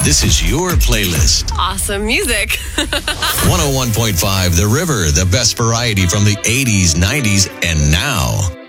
This is your playlist. Awesome music. 101.5 The River, the best variety from the 80s, 90s, and now.